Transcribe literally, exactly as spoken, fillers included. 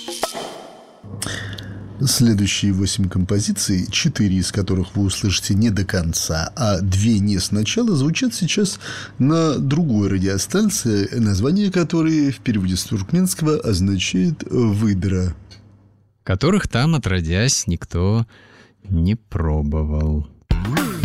Следующие восемь композиций, четыре из которых вы услышите не до конца, а две не сначала, звучат сейчас на другой радиостанции, название которой в переводе с туркменского означает «выдра». Которых там, отродясь, никто не пробовал.